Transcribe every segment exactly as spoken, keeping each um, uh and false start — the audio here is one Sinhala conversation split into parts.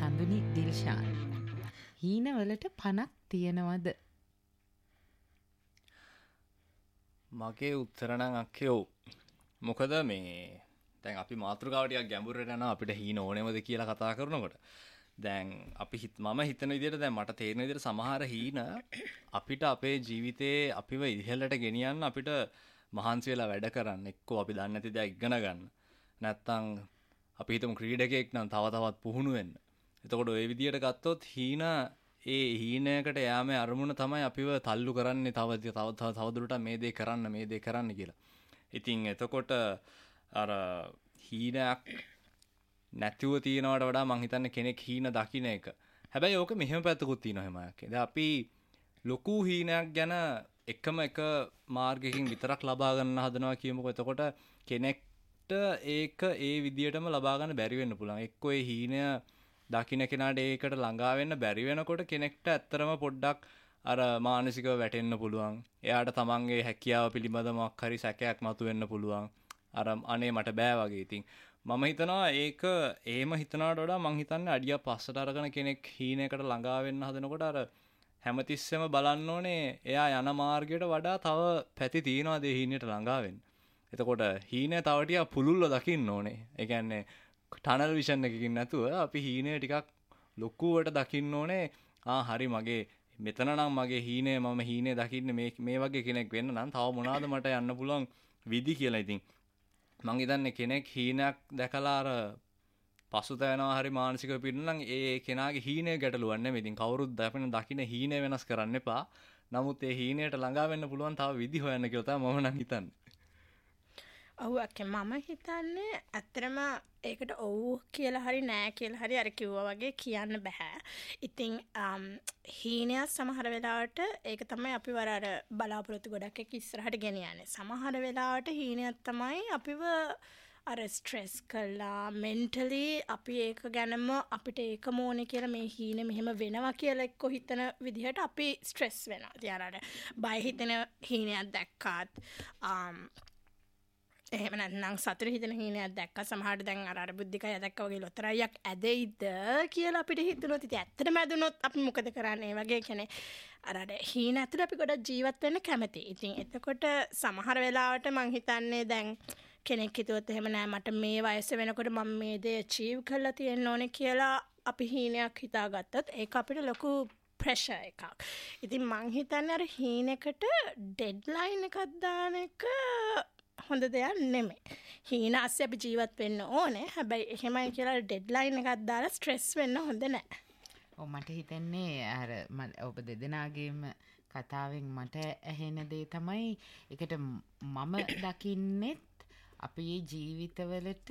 සඳුනි දිල්ෂාන්. හීනවලට පණක් තියනවද? මගේ උත්තර නම් අක්කේ ඔව්. මොකද මේ දැන් අපි මාතෘකාව ටිකක් ගැඹුරට යනවා අපිට හීන ඕනෙමද කියලා කතා කරනකොට. දැන් අපි හිත මම හිතන විදිහට දැන් මට තේරෙන විදිහට සමහර හීන අපිට අපේ ජීවිතේ අපිව ඉහළට ගෙනියන්න අපිට මහන්සි වෙලා වැඩ කරන්න. එක්කෝ අපි දන්නේ නැති දේ ඉගෙන ගන්න. නැත්තම් අපි හිතමු ක්‍රීඩකයෙක් නම් තව තවත් පුහුණු වෙන්න. එතකොට ওই විදිහට ගත්තොත් හීන ඒ හීනයකට යෑමේ අරමුණ තමයි අපිව තල්ලු කරන්නේ තව තව තව දුරටත් මේ දේ කරන්න මේ දේ කරන්න කියලා. ඉතින් එතකොට අර හීනයක් නැතිව තියනවට වඩා මං හිතන්නේ කෙනෙක් හීන දකින්න එක. හැබැයි ඕක මෙහෙම පැත්තකුත් තියෙනවා හැමයක්. දැන් අපි ලොකු හීනයක් ගැන එකම එක මාර්ගයකින් විතරක් ලබා ගන්න හදනවා කියමුකෝ. එතකොට කෙනෙක්ට ඒක ඒ විදියටම ලබා ගන්න බැරි වෙන්න පුළුවන්. එක්කෝ ඒ හීනය දකින්න කෙනාට ඒකට ළඟා වෙන්න බැරි වෙනකොට කෙනෙක්ට ඇත්තරම පොඩ්ඩක් අර මානසිකව වැටෙන්න පුළුවන්. එයාට තමන්ගේ හැකියාව පිළිබඳ මොකක් හරි සැකයක් මතුවෙන්න පුළුවන්. අර අනේ මට බෑ වගේ. ඉතින් මම හිතනවා ඒක එහෙම හිතනවට වඩා මං හිතන්නේ අඩිය පස්සට අරගෙන කෙනෙක් හීනයකට ළඟා වෙන්න හදනකොට අර හැමතිස්සෙම බලන්න ඕනේ එයා යන මාර්ගයට වඩා තව පැති තියනවාද ඒ හීනයට ළඟා වෙන්න. එතකොට හීනය තව ටිකක් පුළුල්ව දකින්න ඕනේ. ඒ කියන්නේ ටනල් විෂන් එකකින් නැතුව අපි හීනය ටිකක් ලොකුවට දකින්න ඕනේ. ආ හරි මගේ මෙතන නම් මගේ හීනය මම හීනය දකින්නේ මේ මේ වගේ කෙනෙක් වෙන්න නම් තව මොනවාද මට යන්න පුළුවන් විදි කියලා. ඉතින් මං හිතන්නේ කෙනෙක් හීනයක් දැකලා අර පසුතැවෙනවා හරි මානසිකව පිටින්නම් ඒ කෙනාගේ හීනය ගැටලුවක් නෙමෙයි. ඉතින් කවුරුත් දකින දකින හීනය වෙනස් කරන්න එපා. නමුත් ඒ හීනයට ළඟා වෙන්න පුළුවන් තව විදි හොයන්න කියලා තමයි මම නම් හිතන්නේ. ඔව් අක්කේ මම හිතන්නේ ඇත්තටම ඒකට ඔව් කියලා හරි නෑ කියලා හරි අර කිව්වා වගේ කියන්න බෑ. ඉතින් හීනයක් සමහර වෙලාවට ඒක තමයි අපි වර අර බලාපොරොත්තු ගොඩක් එක්ක ඉස්සරහට ගෙනියන්නේ. සමහර වෙලාවට හීනයක් තමයි අපිව අර ස්ට්‍රෙස් කළා මෙන්ටලි අපි ඒක ගැනම අපිට ඒක මොනේ කියලා මේ හීන මෙහෙම වෙනවා කියලා එක්ක හිතන විදිහට අපි ස්ට්‍රෙස් වෙනවා. ඉතින් අර බය හිතෙන හීනයක් දැක්කත් එහෙම නැත්නම් සතුට හිතෙන හීනයක් දැක්ක සමහරට දැන් අර අර බුද්ධිකය දැක්ක වගේ ලොතරයියක් ඇදෙයිද කියලා අපිට හිතුනොත් ඉතින් ඇත්තටම ඇදුනොත් අපි මොකද කරන්නේ? ඒ වගේ කියන්නේ අර අර හීන ඇතුළේ අපි ගොඩක් ජීවත් වෙන්න කැමතියි. ඉතින් එතකොට සමහර වෙලාවට මං හිතන්නේ දැන් කෙනෙක් හිතුවොත් එහෙම නෑ මට මේ වයස වෙනකොට මම මේ දේ අචීව් කරලා තියෙන්න ඕනේ කියලා අපි හීනයක් හිතාගත්තොත් ඒක අපිට ලොකු ප්‍රෙෂර් එකක්. ඉතින් මං හිතන්නේ අර හීනකට ඩෙඩ්ලයින් එකක් දාන එක හොඳ දෙයක් නෙමෙයි. හීන ASCII අපි ජීවත් වෙන්න ඕනේ. හැබැයි එහෙමයි කියලා ඩෙඩ්ලයින් එකක් දාලා ස්ට්‍රෙස් වෙන්න හොඳ නැහැ. ඔව් මට හිතෙන්නේ අර ඔබ දෙදෙනාගේම කතාවෙන් මට ඇහෙන දේ තමයි ඒකට මම දකින්නෙත් අපේ ජීවිතවලට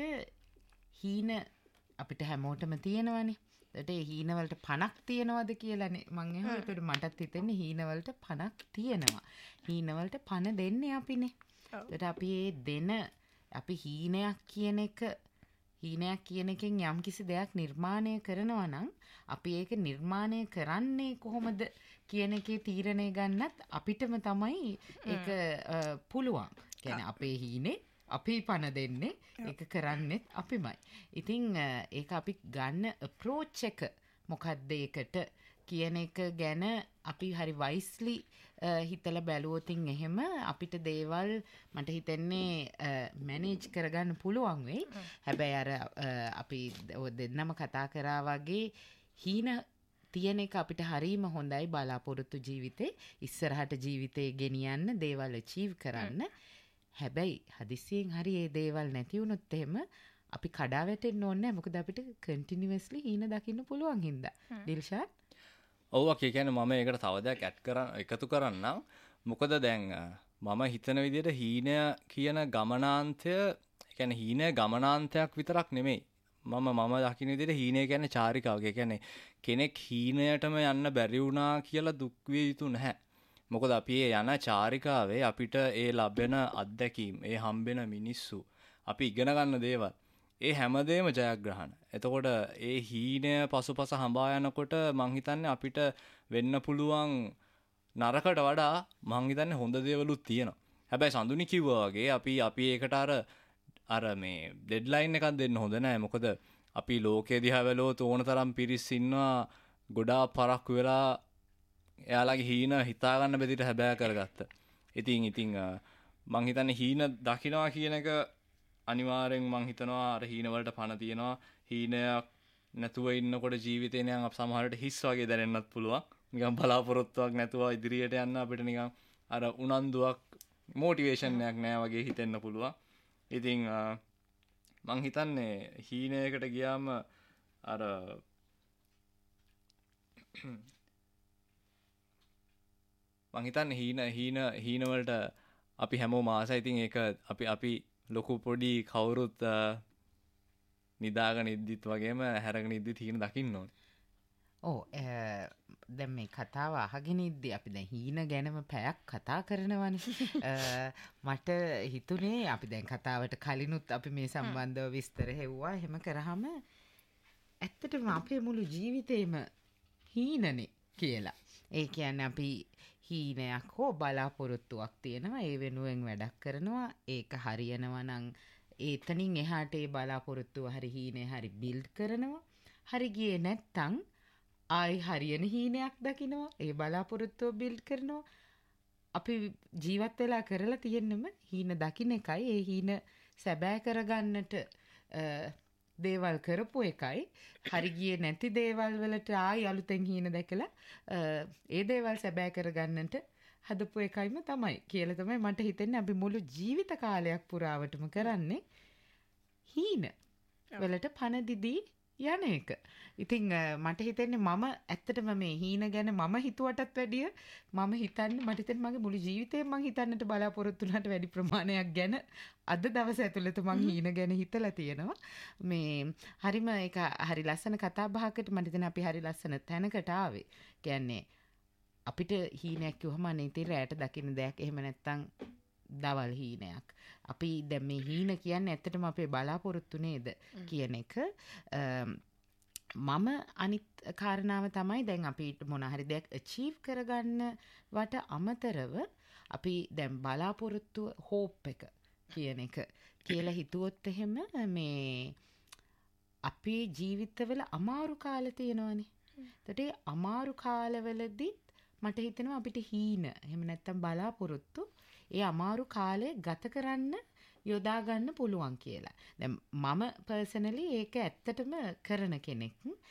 හීන අපිට හැමෝටම තියෙනවනේ. ඒකට ඒ හීනවලට පණක් තියනවද කියලානේ මං එහෙම ඒකට මටත් හිතෙන්නේ හීනවලට පණක් තියෙනවා. හීනවලට පණ දෙන්නේ අපිනේ. ඒකට අපි ඒ දෙන අපි හීනයක් කියන එක හීනයක් කියන එකෙන් යම් කිසි දෙයක් නිර්මාණය කරනවා නම් අපි ඒක නිර්මාණය කරන්නේ කොහොමද කියන එකේ තීරණය ගන්නත් අපිටම තමයි ඒක පුළුවන්. කියන්නේ අපේ හීනේ අපි පණ දෙන්නේ ඒක කරන්නෙත් අපිමයි. ඉතින් ඒක අපි ගන්න අප්‍රෝච් එක මොකක්ද ඒකට කියන එක ගැන අපි හරි වයිස්ලි හිතලා බැලුවොතින් එහෙම අපිට දේවල් මට හිතෙන්නේ මැනේජ් කරගන්න පුළුවන් වෙයි. හැබැයි අර අපි දෙන්නම කතා කරා වගේ හීන තියෙන එක අපිට හරීම හොඳයි බලාපොරොත්තු ජීවිතේ ඉස්සරහට ජීවිතේ ගෙනියන්න දේවල් අචීව් කරන්න. හැබැයි හදිසියෙන් හරි මේ දේවල් නැති වුණොත් එහෙම අපි කඩා වැටෙන්න ඕනේ නැහැ. මොකද අපිට කන්ටිනියස්ලි හීන දකින්න පුළුවන් හින්දා. දිල්ෂාන් ඔව් අක්කේ කියන්නේ මම ඒකට තව දෙයක් ඇඩ් කරන්න එකතු කරන්නම්. මොකද දැන් මම හිතන විදිහට හීනය කියන ගමනාන්තය කියන්නේ හීනය ගමනාන්තයක් විතරක් නෙමෙයි. මම මම දකින විදිහට හීනය කියන්නේ චාරිකාවක්. ඒ කියන්නේ කෙනෙක් හීනයටම යන්න බැරි වුණා කියලා දුක් විය යුතු නැහැ. මොකද අපි ඒ යන චාරිකාවේ අපිට ඒ ලැබෙන අත්දැකීම්, ඒ හම්බෙන මිනිස්සු, අපි ඉගෙන ගන්න දේවල් ඒ හැමදේම ජයග්‍රහණ. එතකොට ඒ හීනය පසුපස හඹා යනකොට මං හිතන්නේ අපිට වෙන්න පුළුවන් නරකට වඩා මං හිතන්නේ හොඳ දේවලුත් තියෙනවා. හැබැයි සඳුනි කිව්වා වගේ අපි අපි ඒකට අර අර මේ ඩෙඩ්ලයින් එකක් දෙන්න හොඳ නැහැ. මොකද අපි ලෝකෙ දිහා බැලුවොත් ඕන තරම් පිරිස් ඉන්නවා ගොඩාක් පරක්කු වෙලා එයාලගේ හීන හිතා ගන්න බැදිට හැබෑ කරගත්ත. ඉතින් ඉතින් මං හිතන්නේ හීන දකින්නවා කියන එක අනිවාර්යෙන් මං හිතනවා අර හීන වලට පණ තියෙනවා. හීනයක් නැතුව ඉන්නකොට ජීවිතේ නිකන් අප සමහරට හිස් වගේ දැනෙන්නත් පුළුවන්. නිකන් බලාපොරොත්තුවක් නැතුව ඉදිරියට යන්න අපිට නිකන් අර උනන්දුවක් මොටිවේෂන් එකක් නැහැ වගේ හිතෙන්න පුළුවන්. ඉතින් මං හිතන්නේ හීනයකට ගියාම අර මං හිතන්නේ හීන හීන හීන වලට අපි හැමෝම ආසයි. ඉතින් ඒක අපි අපි ලොකු පොඩි කවුරුත් නිදාගෙන ඉද්දිත් වගේම හැරගෙන ඉද්දිත් හීන දකින්න ඕනේ. ඕ දැන් මේ කතාව අහගෙන ඉද්දි අපි දැන් හීන ගැනම පැයක් කතා කරනවනේ. මට හිතුනේ අපි දැන් කතාවට කලිනුත් අපි මේ සම්බන්ධව විස්තර හෙව්වා. එහෙම කරාම ඇත්තටම අපේ මුළු ජීවිතේම හීනනේ කියලා. ඒ කියන්නේ අපි හීනයක් හෝ බලාපොරොත්තුවක් තියෙනවා. ඒ වෙනුවෙන් වැඩක් කරනවා. ඒක හරියනවා නම් ඒතනින් එහාට ඒ බලාපොරොත්තුව හරි හීනේ හරි බිල්ඩ් කරනවා. හරි ගියේ නැත්තම් ආයි හරියන හීනයක් දකිනවා. ඒ බලාපොරොත්තුව බිල්ඩ් කරනවා. අපි ජීවත් වෙලා කරලා තියෙන්නම හීන දකින්න එකයි. ඒ හීන සැබෑ කරගන්නට දේවල් කරපු එකයි. හරි ගියේ නැති දේවල් වලට ආයි අලුතෙන් හීන දැකලා ඒ දේවල් සැබෑ කරගන්නට හදපු එකයිම තමයි කියලා තමයි මට හිතෙන්නේ. අපි මුළු ජීවිත කාලයක් පුරාවටම කරන්නේ හීන වලට පණ දිදී යන එක. ඉතින් මට හිතෙන්නේ මම ඇත්තටම මේ හීන ගැන මම හිතුවටත් වැඩිය මම හිතන්නේ මට හිතෙන්නේ මගේ මුළු ජීවිතේම මම හිතන්නට බලාපොරොත්තු වුණාට වැඩි ප්‍රමාණයක් ගැන අද දවස් ඇතුළත මම හීන ගැන හිතලා තියෙනවා. මේ හරිම ඒක හරි ලස්සන කතා බහකට මට හිතෙනවා අපි හරි ලස්සන තැනකට ආවේ. කියන්නේ අපිට හීනයක් කිව්වම අනේ ඉතින් රැයට දකින්න දෙයක් එහෙම නැත්තම් දවල් හීනයක්. අපි දැන් මේ හීන කියන්නේ ඇත්තටම අපේ බලාපොරොත්තු නේද කියන එක. මම අනිත් කාරණාව තමයි දැන් අපි මොන හරි දෙයක් achieve කරගන්න වට අමතරව අපි දැන් බලාපොරොත්තු hope එක කියන එක කියලා හිතුවොත් එහෙම මේ අපේ ජීවිතවල අමාරු කාල තියෙනවනේ. ඒකට අමාරු කාලවලදී මට හිතෙනවා අපිට හීන එහෙම නැත්තම් බලාපොරොත්තු ඒ අමාරු කාලේ ගත කරන්න යොදා ගන්න පුළුවන් කියලා. දැන් මම පර්සනලි ඒක ඇත්තටම කරන කෙනෙක්.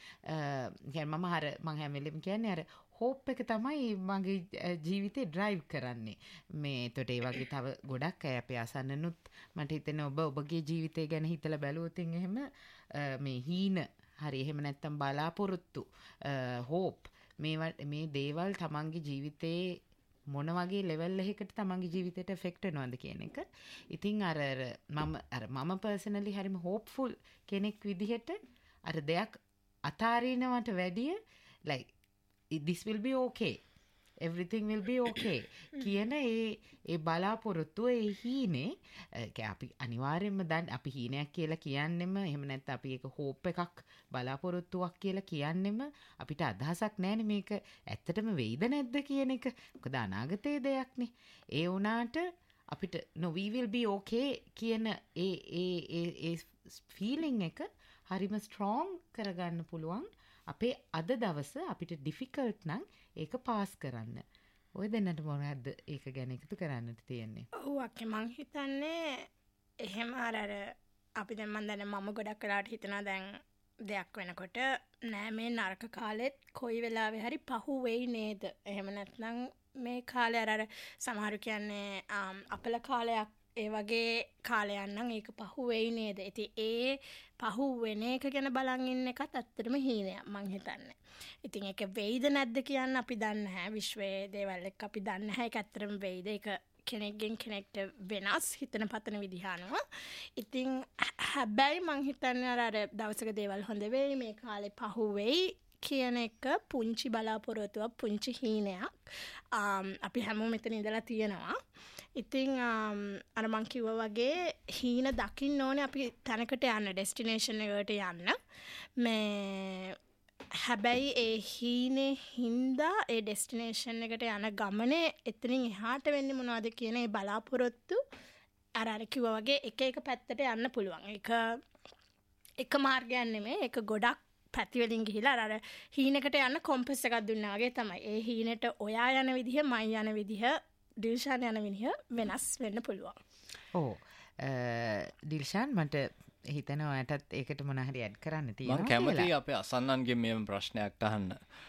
يعني මම අර මම හැම වෙලෙම කියන්නේ අර hope එක තමයි මගේ ජීවිතේ drive කරන්නේ. මේ එතකොට ඒ වගේ තව ගොඩක් අය අපේ අසන්නනුත් මට හිතෙනවා ඔබ ඔබගේ ජීවිතය ගැන හිතලා බැලුවොත් එහෙම මේ හීන හරි එහෙම නැත්තම් බලාපොරොත්තු hope මේ මේ දේවල් තමන්ගේ ජීවිතේ මොන වගේ ලෙවල් එකකට තමන්ගේ ජීවිතයට එෆෙක්ට් වෙනවද කියන එක. ඉතින් අර මම අර මම පර්සනලි හරිම හෝප්ෆුල් කෙනෙක් විදිහට අර දෙයක් අතාරිනවට වැඩිය like this will be okay. everything will be okay කියන ඒ ඒ බලාපොරොත්තු ඒ හීනේ අපි අනිවාර්යයෙන්ම දැන් අපි හීනයක් කියලා කියන්නෙම එහෙම නැත්නම් අපි ඒක හෝප් එකක් බලාපොරොත්තුවක් කියලා කියන්නෙම අපිට අදහසක් නැහැනේ මේක ඇත්තටම වෙයිද නැද්ද කියන එක. මොකද අනාගතයේ දෙයක්නේ. ඒ වුණාට අපිට no we will be okay කියන ඒ ඒ ඒ ඒ feeling එක හරිම strong කරගන්න පුළුවන්. අපේ අද දවස අපිට ඩිෆිකල්ට් නම් ඒක පාස් කරන්න. ඔය දෙන්නට මොනවද ඒක ගැන එකතු කරන්නට තියෙන්නේ? ඔව් අක්කේ මං හිතන්නේ එහෙම අර අර අපි දැන් මන් දැන් මම ගොඩක් වෙලාවට හිතනවා දැන් දෙයක් වෙනකොට නෑ මේ නරක කාලෙත් කොයි වෙලාවෙ හරි පහු වෙයි නේද? එහෙම නැත්නම් මේ කාලේ අර අර සමහරු කියන්නේ අපල කාලයක් ඒ වගේ කාලයක් නම් ඒක පහු වෙයි නේද? ඉතින් ඒ පහු වෙන එක ගැන බලන් ඉන්න එකත් ඇත්තටම හීනයක් මං හිතන්නේ. ඉතින් ඒක වෙයිද නැද්ද කියන්න අපි දන්නේ නැහැ. විශ්වයේ දේවල් එක්ක අපි දන්නේ නැහැ ඒක ඇත්තටම වෙයිද. ඒක කෙනෙක්ගෙන් කෙනෙක්ට වෙනස් හිතන පතන විදිහ අනුව. ඉතින් හැබැයි මං හිතන්නේ අර අර දවසක දේවල් හොඳ වෙයි මේ කාලේ පහු වෙයි කියන එක පුංචි බලාපොරොත්තුවක් පුංචි හීනයක්. අපි හැමෝම මෙතන ඉඳලා තියෙනවා. ඉතින් අර මං කිව්වා වගේ හීන දකින්න ඕනේ අපි තැනකට යන්න ඩෙස්ටිනේෂන් එකට යන්න. මේ හැබැයි ඒ හීනේ හින්දා ඒ ඩෙස්ටිනේෂන් එකට යන ගමනේ එතනින් එහාට වෙන්නේ මොනවද කියන ඒ බලාපොරොත්තු අර අර කිව්වා වගේ එක එක පැත්තට යන්න පුළුවන්. ඒක එක මාර්ගයක් නෙමෙයි ඒක ගොඩක් පැතිවලින් ගිහිලා අර හීනකට යන්න කොම්පස් එකක් දුන්නා වගේ තමයි. ඒ හීනට ඔයා යන විදිහ මයි යන විදිහ දිල්ෂාන් යන විදිහ වෙනස් වෙන්න පුළුවන්. ඕ දිල්ෂාන් මට හිතනවා ඔයාටත් ඒකට මොන හරි ඇඩ් කරන්න තියෙනවා මම කැමතියි අපේ අසන්නන්ගේ මේ ප්‍රශ්නයක් අහන්න.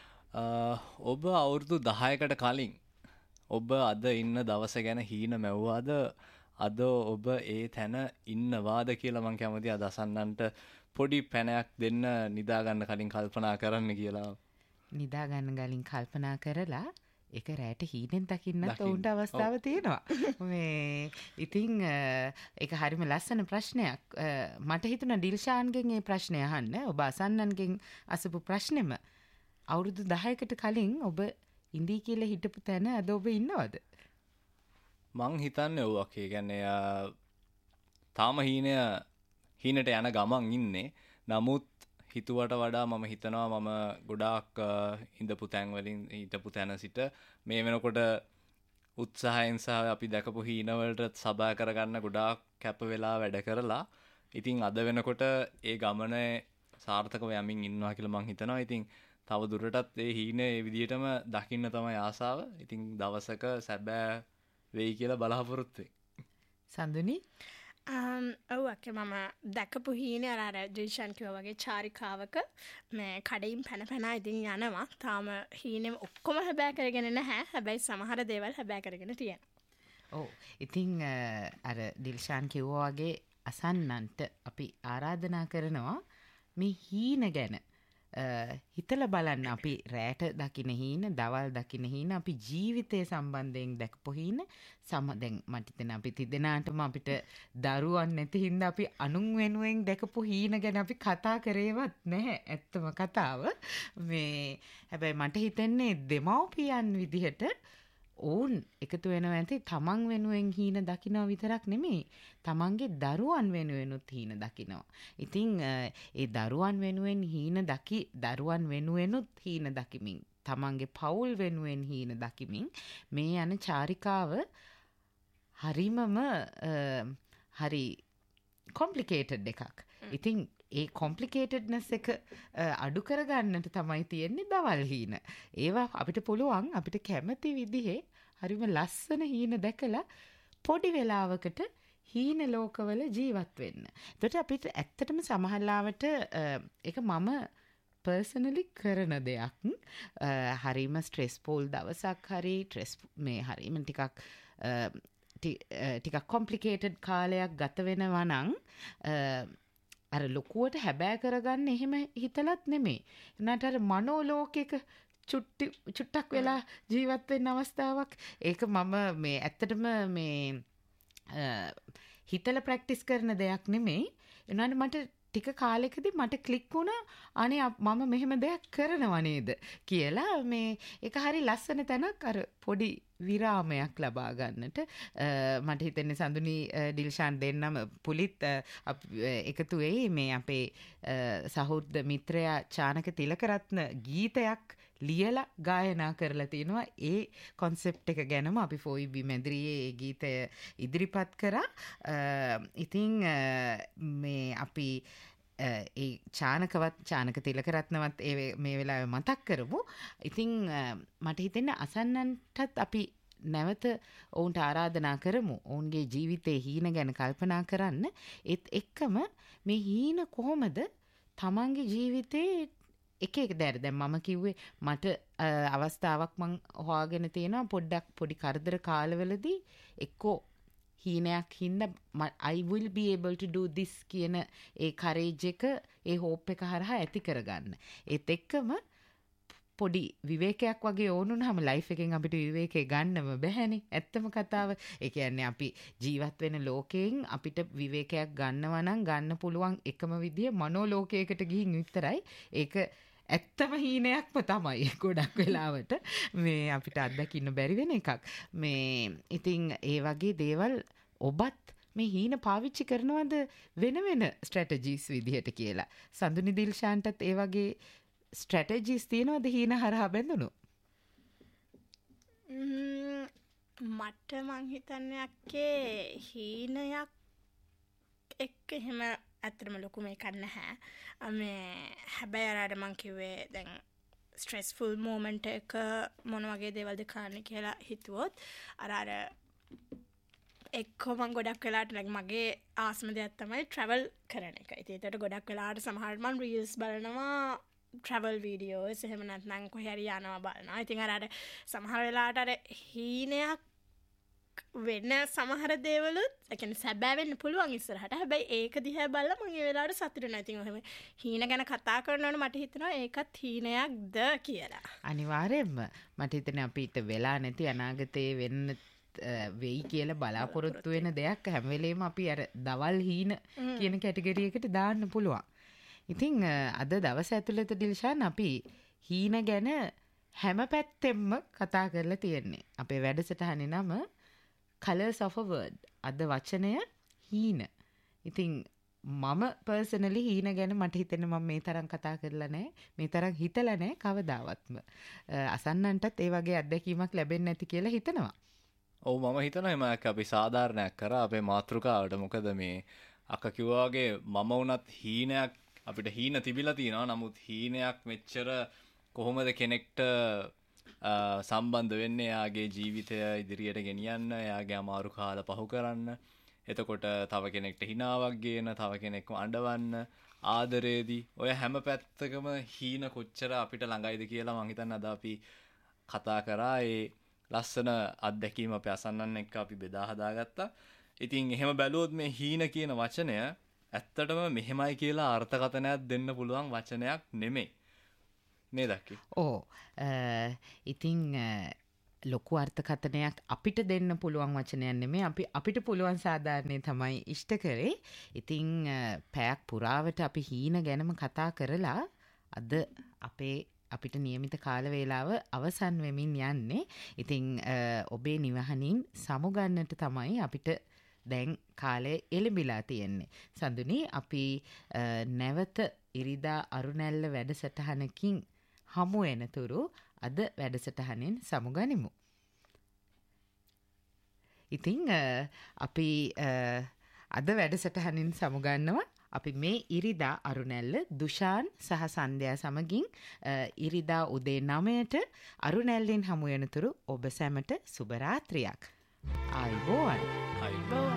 ඔබ අවුරුදු දහයකට කලින් ඔබ අද ඉන්න දවස ගැන හීන මැව්වාද අද ඔබ ඒ තැන ඉන්නවාද කියලා මං කැමතියි අද අසන්නන්ට පොඩි පැනයක් දෙන්න නිදාගන්න කලින් කල්පනා කරන්න කියලා. නිදාගන්න කලින් කල්පනා කරලා ඒක රැට හීනෙන් දකින්නත් ඔවුන්ට අවස්ථාව තියෙනවා. මේ ඉතින් ඒක හරිම ලස්සන ප්‍රශ්නයක්. මට හිතුණා ඩිල්ෂාන්ගෙන් මේ ප්‍රශ්නය අහන්න. ඔබ අසන්නන්ගෙන් අසපු ප්‍රශ්නෙම අවුරුදු දහයකට කලින් ඔබ ඉඳී කියලා හිටපු තැන අද ඔබ ඉන්නවද? මං හිතන්නේ ඔව් ඒ කියන්නේ තාම හීනය හීනට යන ගමන් ඉන්නේ. නමුත් හිතුවට වඩා මම හිතනවා මම ගොඩාක් ඉඳපු තැන් වලින් හිටපු තැන සිට මේ වෙනකොට උත්සාහයෙන් සහ අපි දැකපු හීන වලට සබා කරගන්න ගොඩාක් කැප වෙලා වැඩ කරලා ඉතින් අද වෙනකොට ඒ ගමනේ සාර්ථකව යමින් ඉන්නවා කියලා මං හිතනවා. ඉතින් තව දුරටත් ඒ හීන ඒ විදිහටම දකින්න තමයි ආසාව. ඉතින් දවසක සැබෑ වෙයි කියලා බලාපොරොත්තු වෙයි. සඳුනි ඔව් අක්කේ මම දැකපු හීනේ අර අර ජිෂන් කිව්වා වගේ චාරිකාවක මේ කඩින් පැන පැන ඉතින් යනවා. තාම හීනෙම ඔක්කොම හැබෑ කරගෙන නැහැ. හැබැයි සමහර දේවල් හැබෑ කරගෙන තියෙනවා. ඔව් ඉතින් අර දිල්ෂාන් කිව්වා වගේ අසන්නන්ට අපි ආරාධනා කරනවා මේ හීන ගැන හිතලා බලන්න. අපි රැට දකින හීන, දවල් දකින හීන, අපි ජීවිතය සම්බන්ධයෙන් දැකපු හීන සම දැන් මට හිතෙන අපි තිදෙනාටම අපිට දරුවන් නැති හින්දා අපි අනුන් වෙනුවෙන් දැකපු හීන ගැන අපි කතා කරේවත් නැහැ. ඇත්තම කතාව. මේ හැබැයි මට හිතෙන්නේ දෙමව්පියන් විදිහට ඔවුන් එකතු වෙනවා ඇති තමන් වෙනුවෙන් හීන දකිනවා විතරක් නෙමෙයි තමන්ගේ දරුවන් වෙනුවෙනුත් හීන දකිනවා. ඉතින් ඒ දරුවන් වෙනුවෙන් හීන දකි දරුවන් වෙනුවෙනුත් හීන දකිමින් තමන්ගේ පවුල් වෙනුවෙන් හීන දකිමින් මේ යන චාරිකාව හරිමම හරි කොම්ප්ලිකේටඩ් එකක්. ඉතින් ඒ කොම්ප්ලිකේටඩ්නස් එක අඩු කරගන්නට තමයි තියෙන්නේ දවල් හීන. ඒවා අපිට පුළුවන් අපිට කැමති විදිහේ හරිම ලස්සන හීන දැකලා පොඩි වෙලාවකට හීන ලෝකවල ජීවත් වෙන්න. එතකොට අපිට ඇත්තටම සමහරවිට ඒක මම පර්සනලි කරන දෙයක්. හරිම ස්ට්‍රෙස්ෆුල් දවසක් හරි ට්‍රෙස් මේ හරිම ටිකක් ටිකක් කොම්ප්ලිකේටඩ් කාලයක් ගත වෙනවා නම් අර ලොකුවට හැබෑ කරගන්න එහෙම හිතලත් නෙමෙයි. එනට අර මනෝලෝකයක චුට්ටි චුට්ටක් වෙලා ජීවත් වෙන්න අවස්ථාවක්. ඒක මම මේ ඇත්තටම මේ හිතලා ප්‍රැක්ටිස් කරන දෙයක් නෙමෙයි. එනවානේ මට ටික කාලෙකදී මට ක්ලික් වුණා අනේ මම මෙහෙම දෙයක් කරනවා නේද කියලා. මේ ඒක හරි ලස්සන තැනක් අර පොඩි විරාමයක් ලබා ගන්නට මට හිතෙන්නේ සඳුනි ඩිල්ෂාන් දෙන්නම පුලිත් එකතු වෙයි මේ අපේ සහෘද මිත්‍රයා චානක තිලකරත්න ගීතයක් ලියලා ගායනා කරලා තිනවා. ඒ කොන්සෙප්ට් එක ගැනම අපි ෆෝයි බි මැදිරියේ ඒ ගීතය ඉදිරිපත් කරා. ඉතින් මේ අපි ඒ චානකවත් චානක තිලකරත්නවත් ඒ මේ වෙලාවේ මතක් කරමු. ඉතින් මට හිතෙන්නේ අසන්නන්ටත් අපි නැවත ඔවුන්ට ආරාධනා කරමු ඔවුන්ගේ ජීවිතේ හීන ගැන කල්පනා කරන්න. ඒත් එක්කම මේ හීන කොහොමද තමන්ගේ ජීවිතේ එක එක දැර දැන් මම කිව්වේ මට අවස්ථාවක් මං හොයාගෙන තියෙනවා පොඩ්ඩක් පොඩි කරදර කාලවලදී එක්කෝ හීනයක් හින්දා I will be able to do this කියන ඒ courage එක ඒ hope එක හරහා ඇති කරගන්න. ඒත් එක්කම පොඩි විවේකයක් වගේ ඕනුනහම ලයිෆ් එකෙන් අපිට විවේකේ ගන්නම බැහැනේ. ඇත්තම කතාව. ඒ කියන්නේ අපි ජීවත් වෙන ලෝකයෙන් අපිට විවේකයක් ගන්නවා නම් ගන්න පුළුවන් එකම විදිය මනෝලෝකයකට ගිහින් විතරයි. ඒක ඇත්තම හීනයක්ම තමයි ගොඩක් වෙලාවට මේ අපිට අත්දකින්න බැරි වෙන එකක්. මේ ඉතින් ඒ වගේ දේවල් ඔබත් මේ හීන පාවිච්චි කරනවද වෙන වෙන ස්ට්‍රැටජිස් විදිහට කියලා. සඳුනි දිල්ෂාන්ටත් ඒ වගේ ස්ට්‍රැටජිස් තියෙනවද හීන හරහා බැඳුණු? මට මං හිතන්නේ අක්කේ හීනයක් එක්ක එහෙම ඇත්තටම ලොකු මේකක් නැහැ මේ හැබැයි අර මං කිව්වේ දැන් ස්ට්‍රෙස්ෆුල් මෝමන්ට් එක මොන වගේ දේවල්ද කරන්න කියලා හිතුවොත් අර අර එක්කෝ මං ගොඩක් වෙලාට like මගේ ආසම දෙයක් තමයි travel කරන එක. ඉතින් ඒකට ගොඩක් වෙලාට සමහරවිට මං reels බලනවා travel videos එහෙම නැත්නම් කොහේ හරි යනවා බලනවා. ඉතින් අර අර සමහර වෙලාවට අර හීනයක් වෙන සමහර දේවලුත් ඒ කියන්නේ සැබෑ වෙන්න පුළුවන් ඉස්සරහට. හැබැයි ඒක දිහා බලලා මම ඒ වෙලාවට සතුටු වෙනවා. ඉතින් ඔහෙම හීන ගැන කතා කරනකොට මට හිතෙනවා ඒකත් හීනයක්ද කියලා. අනිවාර්යයෙන්ම මට හිතෙනවා අපිට වෙලා නැති අනාගතයේ වෙන්න වෙයි කියලා බලාපොරොත්තු වෙන දෙයක් හැම වෙලේම අපි අර දවල් හීන කියන කැටගරි එකට දාන්න පුළුවන්. ඉතින් අද දවස් ඇතුළත ඩිල්ෂාන් අපි හීන ගැන හැම පැත්තෙම කතා කරලා තියෙන්නේ. අපේ වැඩසටහනේ නම Colors of a Word. අද වචනය හීන. ඉතින් මම පර්සනලි හීන ගැන මට හිතෙන්නේ මම මේ තරම් කතා කරලා නැහැ. මේ තරම් හිතලා නැහැ කවදාවත්ම. අසන්නන්ටත් ඒ වගේ අත්දැකීමක් ලැබෙන්නේ නැති කියලා හිතනවා. ඔව් මම හිතනවා එම අපි සාධාරණයක් කරා අපේ මාතෘකාවට. මොකද මේ අක්ක කිව්වා වගේ මම වුණත් හීනයක් අපිට හීන තිබිලා තියෙනවා. නමුත් හීනයක් මෙච්චර කොහොමද කෙනෙක්ට සම්බන්ධ වෙන්නේ එයාගේ ජීවිතය ඉදිරියට ගෙනියන්න, එයාගේ අමාරු කාල පහු කරන්න. එතකොට තව කෙනෙක්ට හිනාවක් ගේන, තව කෙනෙක්ව අඬවන්න, ආදරේදී ඔය හැම පැත්තකම හීන කොච්චර අපිට ළඟයිද කියලා මම හිතන්නේ අද අපි කතා කරා. ඒ ලස්සන අත්දැකීම අපේ අසන්නන් එක්ක අපි බෙදා හදාගත්තා. ඉතින් එහෙම බැලුවොත් මේ හීන කියන වචනය ඇත්තටම මෙහෙමයි කියලා අර්ථකථනයක් දෙන්න පුළුවන් වචනයක් නෙමෙයි. නේද අක්කි? ඕ ඉතින් ලොකු අර්ථකථනයක් අපිට දෙන්න පුළුවන් වචනයක් නෙමෙයි. අපි අපිට පුළුවන් සාධාරණේ තමයි ඉෂ්ට කරේ. ඉතින් පැයක් පුරාවට අපි හීන ගැනම කතා කරලා අද අපේ අපිට නියමිත කාල වේලාව අවසන් වෙමින් යන්නේ. ඉතින් ඔබේ නිවහනින් සමුගන්නට තමයි අපිට දැන් කාලේ එළඹිලා තියෙන්නේ. සඳුනි අපි නැවත ඉරිදා අරුණැල්ල වැඩසටහනකින් හමු වෙනතුරු අද වැඩසටහනෙන් සමුගනිමු. ඉතින් අපි අද වැඩසටහනින් සමුගන්නවා. අපි මේ ඉරිදා අරුණැල්ල දුෂාන් සහ සන්ධ්‍යා සමගින් ඉරිදා උදේ නවයට අරුණැල්ලෙන් හමු වෙනතුරු ඔබ සැමට සුබ රාත්‍රියක්. ආයුබෝවන්. ආයුබෝවන්.